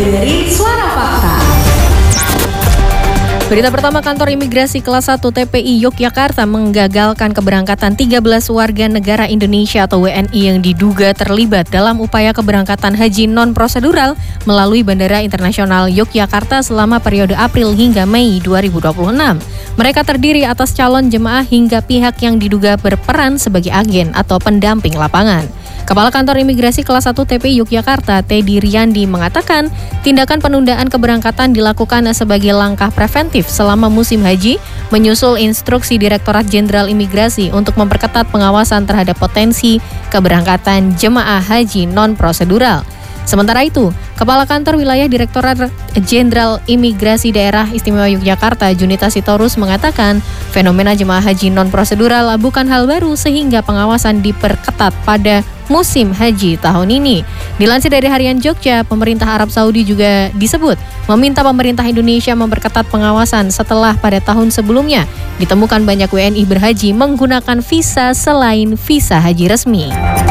dengerin Suara Fakta. Berita pertama, kantor imigrasi kelas 1 TPI Yogyakarta menggagalkan keberangkatan 13 warga negara Indonesia atau WNI yang diduga terlibat dalam upaya keberangkatan haji non-prosedural melalui Bandara Internasional Yogyakarta selama periode April hingga Mei 2026. Mereka terdiri atas calon jemaah hingga pihak yang diduga berperan sebagai agen atau pendamping lapangan. Kepala Kantor Imigrasi Kelas 1 TPI Yogyakarta, Teddy Riyandi, mengatakan tindakan penundaan keberangkatan dilakukan sebagai langkah preventif selama musim haji, menyusul instruksi Direktorat Jenderal Imigrasi untuk memperketat pengawasan terhadap potensi keberangkatan jemaah haji non-prosedural. Sementara itu, Kepala Kantor Wilayah Direktorat Jenderal Imigrasi Daerah Istimewa Yogyakarta, Junita Sitorus, mengatakan fenomena jemaah haji non-prosedural bukan hal baru sehingga pengawasan diperketat pada musim haji tahun ini. Dilansir dari Harian Jogja, pemerintah Arab Saudi juga disebut meminta pemerintah Indonesia memperketat pengawasan setelah pada tahun sebelumnya ditemukan banyak WNI berhaji menggunakan visa selain visa haji resmi.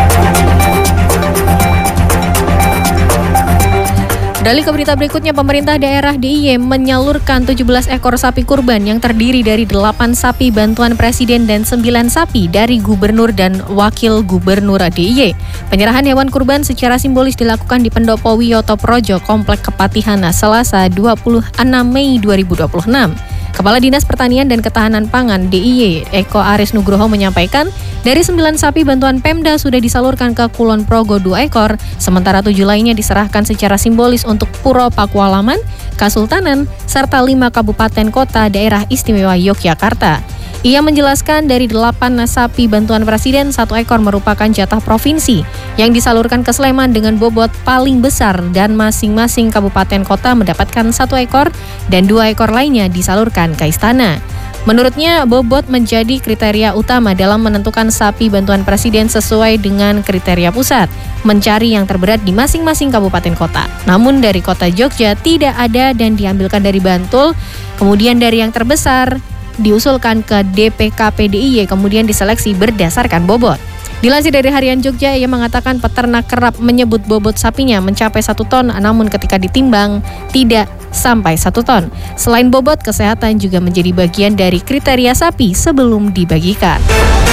Beralih ke berita berikutnya, pemerintah daerah DIY menyalurkan 17 ekor sapi kurban yang terdiri dari 8 sapi bantuan presiden dan 9 sapi dari gubernur dan wakil gubernur DIY. Penyerahan hewan kurban secara simbolis dilakukan di Pendopo Wiyoto Projo, Komplek Kepatihan, Selasa 26 Mei 2026. Kepala Dinas Pertanian dan Ketahanan Pangan DIY, Eko Aris Nugroho, menyampaikan dari 9 sapi bantuan Pemda sudah disalurkan ke Kulon Progo 2 ekor, sementara 7 lainnya diserahkan secara simbolis untuk Puro Pakualaman, Kasultanan, serta 5 kabupaten kota daerah istimewa Yogyakarta. Ia menjelaskan dari 8 sapi bantuan presiden, 1 ekor merupakan jatah provinsi yang disalurkan ke Sleman dengan bobot paling besar dan masing-masing kabupaten kota mendapatkan 1 ekor dan 2 ekor lainnya disalurkan ke Istana. Menurutnya, bobot menjadi kriteria utama dalam menentukan sapi bantuan presiden sesuai dengan kriteria pusat, mencari yang terberat di masing-masing kabupaten kota. Namun dari kota Jogja tidak ada dan diambilkan dari Bantul, kemudian dari yang terbesar diusulkan ke DPKP DIY, kemudian diseleksi berdasarkan bobot. Dilansir dari Harian Jogja, ia mengatakan peternak kerap menyebut bobot sapinya mencapai 1 ton, namun ketika ditimbang tidak sampai 1 ton. Selain bobot, kesehatan juga menjadi bagian dari kriteria sapi sebelum dibagikan.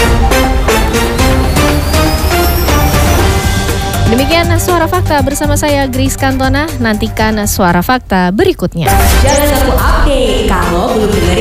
Demikian Suara Fakta bersama saya Grace Cantona. Nantikan Suara Fakta berikutnya. Jangan lupa update kalau belum dengerin